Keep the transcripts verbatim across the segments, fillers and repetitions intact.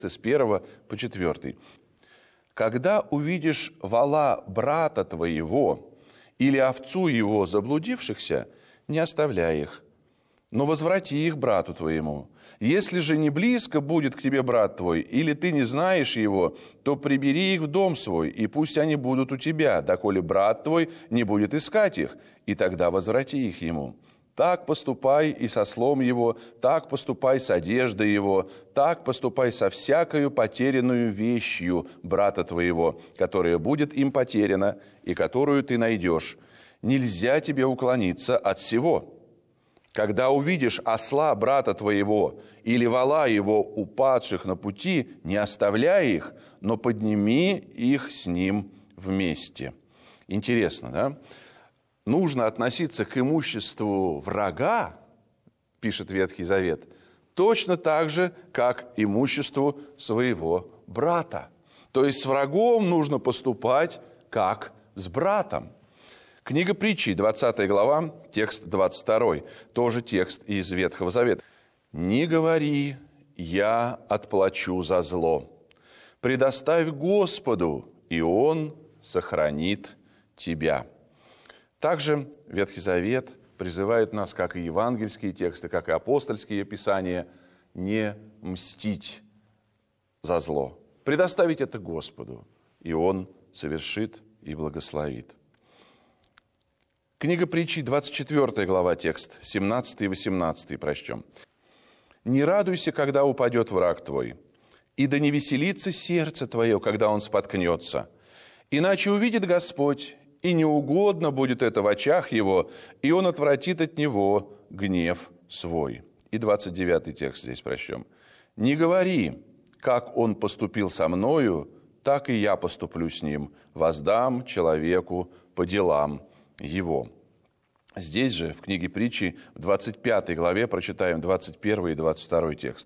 с первого по четвёртый. «Когда увидишь вола брата твоего или овцу его заблудившихся, не оставляй их, но возврати их брату твоему. Если же не близко будет к тебе брат твой, или ты не знаешь его, то прибери их в дом свой, и пусть они будут у тебя, доколе брат твой не будет искать их, и тогда возврати их ему. Так поступай и со слом его, так поступай с одеждой его, так поступай со всякою потерянную вещью брата твоего, которая будет им потеряна и которую ты найдешь. Нельзя тебе уклониться от всего. Когда увидишь осла брата твоего или вола его упадших на пути, не оставляй их, но подними их с ним вместе». Интересно, да? Нужно относиться к имуществу врага, пишет Ветхий Завет, точно так же, как к имуществу своего брата. То есть с врагом нужно поступать, как с братом. Книга Притчи, двадцатая глава, текст двадцать второй, тоже текст из Ветхого Завета. «Не говори, я отплачу за зло. Предоставь Господу, и Он сохранит тебя». Также Ветхий Завет призывает нас, как и евангельские тексты, как и апостольские писания, не мстить за зло. Предоставить это Господу, и Он совершит и благословит. Книга Притчи, двадцать четвёртая глава, текст семнадцатый и восемнадцатый прочтем. «Не радуйся, когда упадет враг твой, и да не веселится сердце твое, когда он споткнется. Иначе увидит Господь, и неугодно будет это в очах его, и он отвратит от него гнев свой». И двадцать девятый текст здесь прочтем. «Не говори, как он поступил со мною, так и я поступлю с ним, воздам человеку по делам его». Здесь же, в книге Притчи, в двадцать пятой главе прочитаем двадцать первый и двадцать второй текст.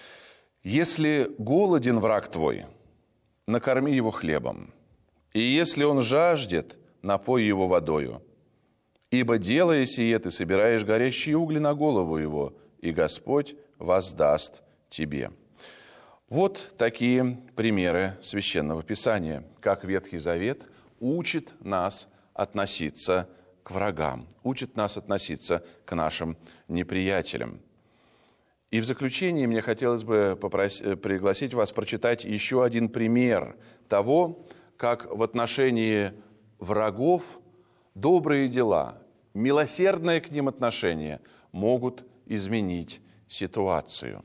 «Если голоден враг твой, накорми его хлебом, и если он жаждет, напой его водою. Ибо, делая сие, ты собираешь горящие угли на голову его, и Господь воздаст тебе». Вот такие примеры Священного Писания, как Ветхий Завет учит нас относиться к врагам, учит нас относиться к нашим неприятелям. И в заключение мне хотелось бы попросить, пригласить вас прочитать еще один пример того, как в отношении врагов добрые дела, милосердное к ним отношение могут изменить ситуацию.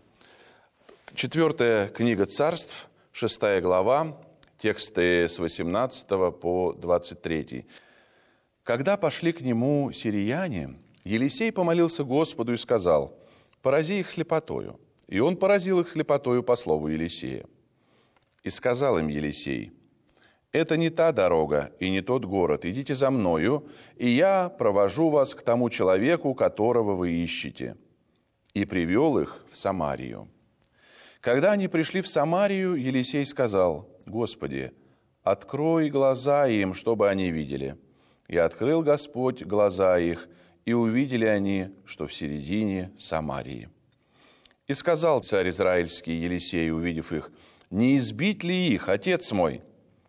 Четвертая книга Царств, шестая глава, тексты с восемнадцатого по двадцать третий. «Когда пошли к нему сирияне, Елисей помолился Господу и сказал: порази их слепотою. И он поразил их слепотою по слову Елисея. И сказал им Елисей: это не та дорога и не тот город, идите за мною, и я провожу вас к тому человеку, которого вы ищете». И привел их в Самарию. Когда они пришли в Самарию, Елисей сказал: «Господи, открой глаза им, чтобы они видели». И открыл Господь глаза их, и увидели они, что в середине Самарии. И сказал царь израильский Елисей, увидев их: «Не избить ли их, отец мой?»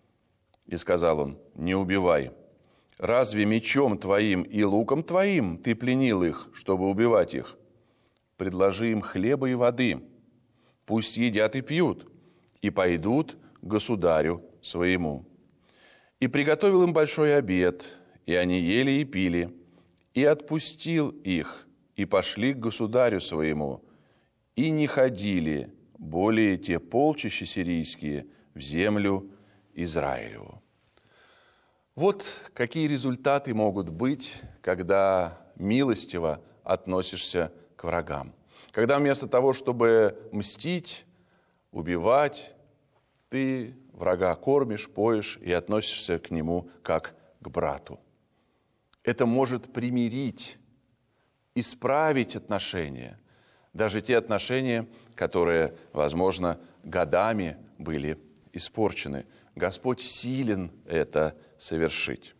И сказал он: «Не убивай. Разве мечом твоим и луком твоим ты пленил их, чтобы убивать их? Предложи им хлеба и воды, пусть едят и пьют, и пойдут к государю своему». И приготовил им большой обед, и они ели и пили, и отпустил их, и пошли к государю своему, и не ходили более те полчища сирийские в землю Израилеву. Вот какие результаты могут быть, когда милостиво относишься к врагам. Когда вместо того, чтобы мстить, убивать, ты врага кормишь, поешь и относишься к нему как к брату. Это может примирить, исправить отношения, даже те отношения, которые, возможно, годами были испорчены. Господь силен это совершить.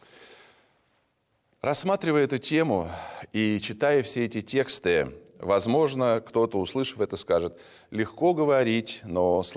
Рассматривая эту тему и читая все эти тексты, возможно, кто-то, услышав это, скажет: легко говорить, но